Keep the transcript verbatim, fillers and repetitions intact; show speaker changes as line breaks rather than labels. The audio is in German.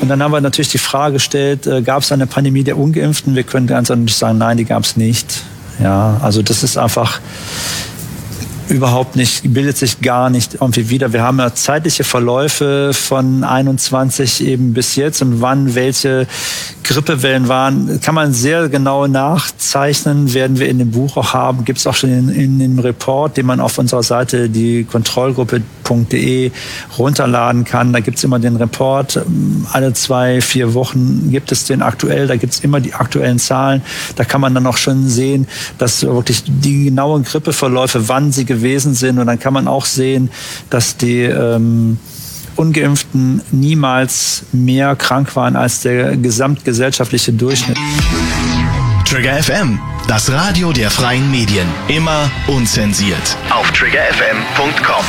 Und dann haben wir natürlich die Frage gestellt, äh, gab es eine Pandemie der Ungeimpften? Wir können ganz ehrlich sagen, nein, die gab es nicht. Ja, also das ist einfach überhaupt nicht, bildet sich gar nicht irgendwie wieder. Wir haben ja zeitliche Verläufe von einundzwanzig eben bis jetzt und wann welche Grippewellen waren, kann man sehr genau nachzeichnen, werden wir in dem Buch auch haben, gibt es auch schon in, in dem Report, den man auf unserer Seite, die kontrollgruppe punkt de, runterladen kann. Da gibt es immer den Report, alle zwei, vier Wochen gibt es den aktuell, da gibt es immer die aktuellen Zahlen. Da kann man dann auch schon sehen, dass wirklich die genauen Grippeverläufe, wann sie gewesen sind. Und dann kann man auch sehen, dass die ähm, Ungeimpften niemals mehr krank waren als der gesamtgesellschaftliche Durchschnitt.
Trigger F M, das Radio der freien Medien. Immer unzensiert. Auf trigger f m punkt com.